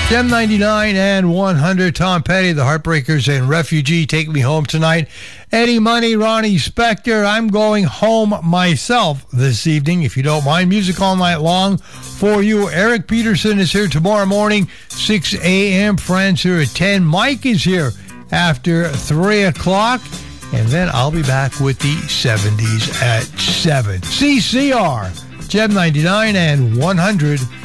Gem 99 and 100, Tom Petty, The Heartbreakers, and Refugee, Take Me Home Tonight. Eddie Money, Ronnie Spector, I'm going home myself this evening, if you don't mind. Music all night long for you. Eric Peterson is here tomorrow morning, 6 a.m. Friends here at 10. Mike is here after 3 o'clock. And then I'll be back with the 70s at 7. CCR, Gem 99 and 100.